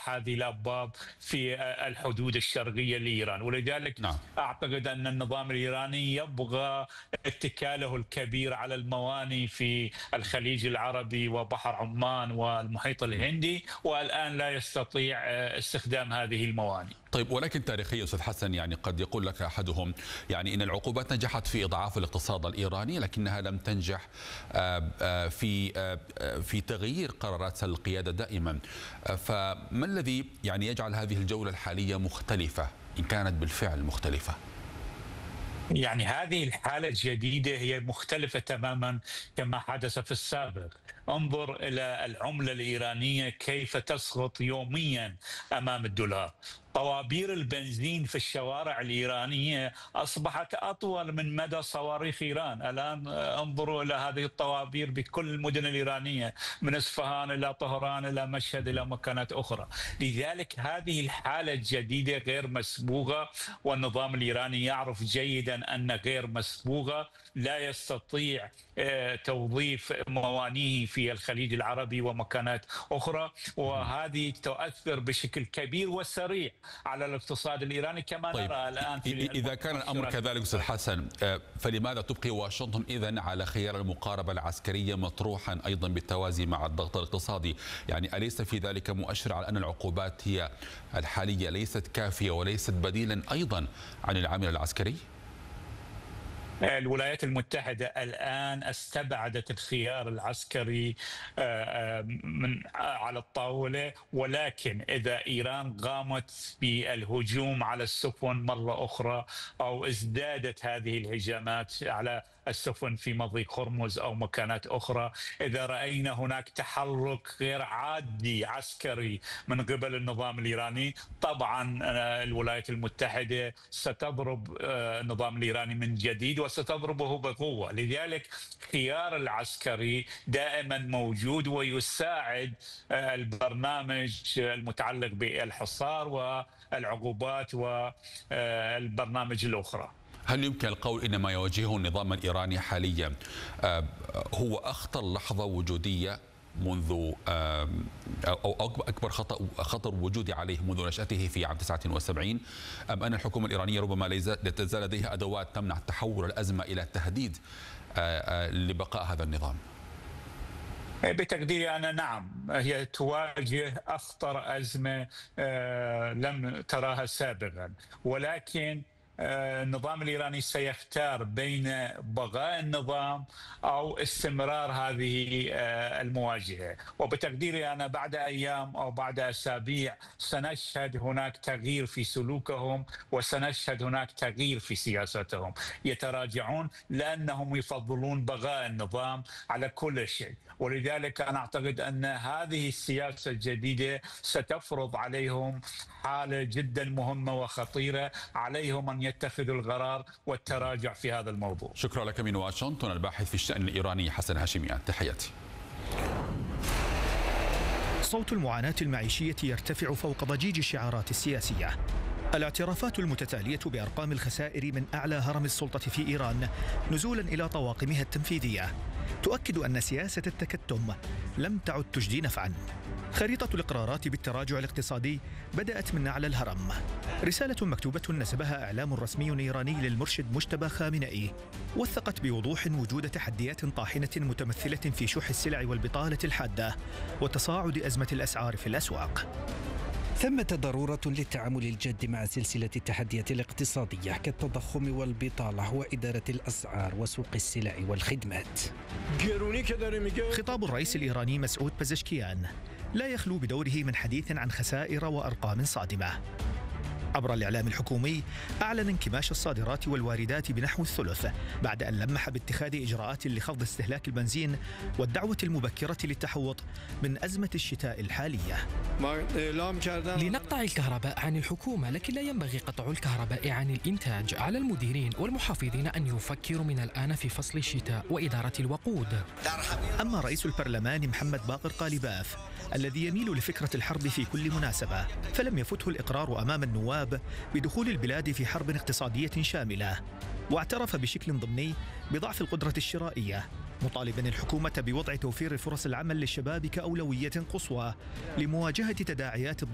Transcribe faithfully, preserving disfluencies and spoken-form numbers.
هذه الأبواب في الحدود الشرقية لإيران، ولذلك نعم. أعتقد أن النظام الإيراني يبغى اتكاله الكبير على الموانئ في الخليج العربي وبحر عمان والمحيط الهندي، والآن لا يستطيع استخدام هذه الموانئ. طيب، ولكن تاريخيا أستاذ حسن، يعني قد يقول لك أحدهم يعني إن العقوبات نجحت في إضعاف الاقتصاد الإيراني، لكنها لم تنجح في في تغيير قرارات القيادة دائما. فما الذي يعني يجعل هذه الجولة الحالية مختلفة إن كانت بالفعل مختلفة؟ يعني هذه الحالة الجديدة هي مختلفة تماما كما حدث في السابق. انظر إلى العملة الإيرانية كيف تسقط يوميا أمام الدولار. طوابير البنزين في الشوارع الإيرانية أصبحت أطول من مدى صواريخ إيران. الآن انظروا إلى هذه الطوابير بكل المدن الإيرانية، من إصفهان إلى طهران إلى مشهد إلى مكانات أخرى. لذلك هذه الحالة الجديدة غير مسبوغة، والنظام الإيراني يعرف جيدا أن غير مسبوغة، لا يستطيع توظيف موانئه في الخليج العربي ومكانات أخرى، وهذه تؤثر بشكل كبير وسريع على الاقتصاد الإيراني كما طيب، نرى الآن في إذا كان الأمر كذلك أستاذ حسن، فلماذا تبقي واشنطن إذن على خيار المقاربة العسكرية مطروحا أيضا بالتوازي مع الضغط الاقتصادي؟ يعني أليس في ذلك مؤشر على أن العقوبات هي الحالية ليست كافية وليست بديلا أيضا عن العامل العسكري؟ الولايات المتحدة الآن استبعدت الخيار العسكري من على الطاولة، ولكن إذا إيران قامت بالهجوم على السفن مرة أخرى أو ازدادت هذه الهجمات على السفن في مضيق هرمز أو مكانات أخرى، إذا رأينا هناك تحرك غير عادي عسكري من قبل النظام الإيراني، طبعا الولايات المتحدة ستضرب النظام الإيراني من جديد وستضربه بقوة. لذلك خيار العسكري دائما موجود ويساعد البرنامج المتعلق بالحصار والعقوبات والبرنامج الأخرى. هل يمكن القول إن ما يواجهه النظام الإيراني حاليا هو أخطر لحظة وجودية منذ أو أكبر خطأ خطر وجودي عليه منذ نشأته في عام تسعة وسبعين، أم أن الحكومة الإيرانية ربما لا تزال لديها أدوات تمنع تحول الأزمة إلى تهديد لبقاء هذا النظام؟ بتقديري أنا نعم، هي تواجه أخطر أزمة لم تراها سابقا، ولكن النظام الإيراني سيختار بين بقاء النظام أو استمرار هذه المواجهة. وبتقديري أنا بعد أيام أو بعد أسابيع سنشهد هناك تغيير في سلوكهم، وسنشهد هناك تغيير في سياستهم. يتراجعون لأنهم يفضلون بقاء النظام على كل شيء، ولذلك أنا أعتقد أن هذه السياسة الجديدة ستفرض عليهم حالة جدا مهمة وخطيرة، عليهم أن يتخذوا القرار والتراجع في هذا الموضوع. شكرا لك من واشنطن الباحث في الشأن الإيراني حسن هاشميان، تحياتي. صوت المعاناة المعيشية يرتفع فوق ضجيج الشعارات السياسية. الاعترافات المتتالية بأرقام الخسائر من أعلى هرم السلطة في إيران نزولا إلى طواقمها التنفيذية تؤكد أن سياسة التكتم لم تعد تجدي نفعا. خريطة الإقرارات بالتراجع الاقتصادي بدأت من أعلى الهرم. رسالة مكتوبة نسبها إعلام رسمي إيراني للمرشد مجتبى خامنئي وثقت بوضوح وجود تحديات طاحنة متمثلة في شح السلع والبطالة الحادة وتصاعد أزمة الأسعار في الأسواق. ثمة ضرورة للتعامل الجاد مع سلسلة التحديات الاقتصادية كالتضخم والبطالة وإدارة الأسعار وسوق السلع والخدمات. خطاب الرئيس الإيراني مسعود بزشكيان لا يخلو بدوره من حديث عن خسائر وأرقام صادمة. عبر الإعلام الحكومي أعلن انكماش الصادرات والواردات بنحو الثلث بعد أن لمح باتخاذ إجراءات لخفض استهلاك البنزين والدعوة المبكرة للتحوط من أزمة الشتاء الحالية. لنقطع الكهرباء عن الحكومة، لكن لا ينبغي قطع الكهرباء عن الإنتاج. على المديرين والمحافظين أن يفكروا من الآن في فصل الشتاء وإدارة الوقود. أما رئيس البرلمان محمد باقر قالباف الذي يميل لفكرة الحرب في كل مناسبة، فلم يفته الإقرار أمام النواب بدخول البلاد في حرب اقتصادية شاملة، واعترف بشكل ضمني بضعف القدرة الشرائية، مطالبا الحكومة بوضع توفير فرص العمل للشباب كأولوية قصوى لمواجهة تداعيات